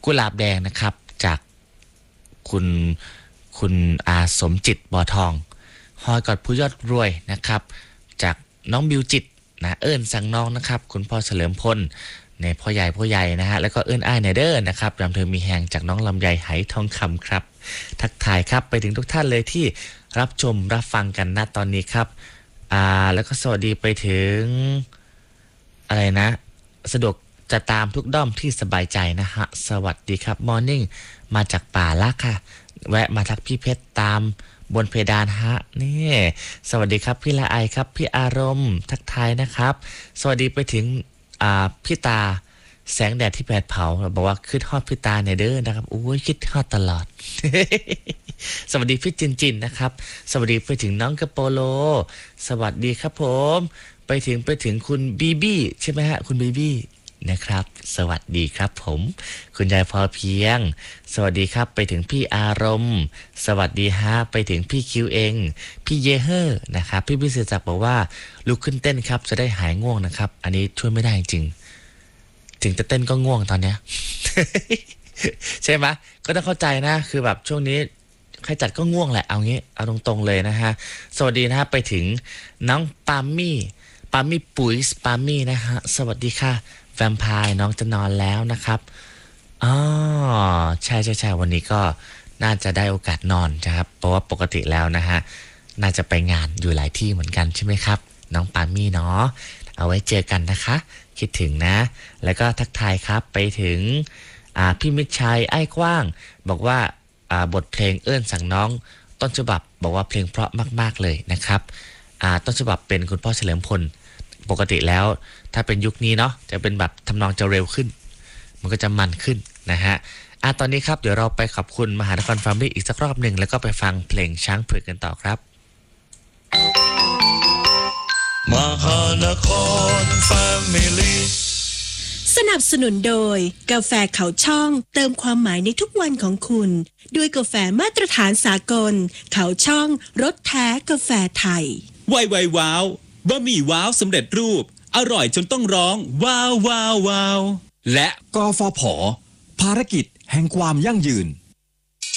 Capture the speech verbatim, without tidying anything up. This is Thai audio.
กุหลาบแดงนะครับจากคุณคุณอาสมจิตบ่อทองหอยกอดผู้ยอดรวยนะครับจากน้องบิวจิตนะเอิญสั่งน้องนะครับคุณพ่อเฉลิมพลในพ่อใหญ่พ่อใหญ่นะฮะแล้วก็เอิญอ้ายเนเดอร์นะครับรำเธอมีแหงจากน้องลำไยไหทองคำครับทักทายครับไปถึงทุกท่านเลยที่รับชมรับฟังกันณตอนนี้ครับอ่าแล้วก็สวัสดีไปถึงอะไรนะสะดวกจะตามทุกด้อมที่สบายใจนะฮะสวัสดีครับมอร์นิ่งมาจากป่าละค่ะแวะมาทักพี่เพชรตามบนเพดานฮะนี่สวัสดีครับพี่ละไอครับพี่อารมณ์ทักทายนะครับสวัสดีไปถึงอ่าพี่ตาแสงแดดที่แผดเผาบอกว่าคิดฮอดพี่ตาเนี่ยเด้อนะครับโอ้ยคิดฮอดตลอด สวัสดีพี่จินจินนะครับสวัสดีไปถึงน้องกระโปโลสวัสดีครับผมไปถึงไปถึงคุณบีบี้ใช่ไหมฮะคุณบีบี้นะครับสวัสดีครับผมคุณยายพอเพียงสวัสดีครับไปถึงพี่อารมณ์สวัสดีฮะไปถึงพี่คิวเองพี่เยเฮอร์นะครับพี่พิเศษศักดิ์บอกว่าลุกขึ้นเต้นครับจะได้หายง่วงนะครับอันนี้ช่วยไม่ได้จริงถึงจะเต้นก็ง่วงตอนเนี้ย ใช่ไหมก็ต้องเข้าใจนะคือแบบช่วงนี้ใครจัดก็ง่วงแหละเอางี้เอาตรงๆเลยนะฮะสวัสดีนะฮะไปถึงน้องปามี่ปามี่ปุ๋ยปามี่นะฮะสวัสดีค่ะแวมไพร์น้องจะนอนแล้วนะครับอ๋อใช่ใช่ใช่วันนี้ก็น่าจะได้โอกาสนอนนะครับเพราะว่าปกติแล้วนะฮะน่าจะไปงานอยู่หลายที่เหมือนกันใช่ไหมครับน้องปามี่เนาะเอาไว้เจอกันนะคะคิดถึงนะแล้วก็ทักทายครับไปถึงอ่าพี่มิตรชัยไอ้กว้างบอกว่าอ่าบทเพลงเอื้อนสั่งน้องต้นฉบับบอกว่าเพลงเพราะมากๆเลยนะครับอ่าต้นฉบับเป็นคุณพ่อเฉลิมพลปกติแล้วถ้าเป็นยุคนี้เนาะจะเป็นแบบทำนองจะเร็วขึ้นมันก็จะมันขึ้นนะฮะอ่ะตอนนี้ครับเดี๋ยวเราไปขอบคุณมหานครแฟมิลี่อีกสักรอบหนึ่งแล้วก็ไปฟังเพลงช้างเผือกกันต่อครับมหานครแฟมิลี่สนับสนุนโดยกาแฟเขาช่องเติมความหมายในทุกวันของคุณด้วยกาแฟมาตรฐานสากลเขาช่องรสแท้กาแฟไทยไวไวว้าวบะหมี่ว้าวสำเร็จรูปอร่อยจนต้องร้องว้าวว้าวว้าวและกฟผภารกิจแห่งความยั่งยืน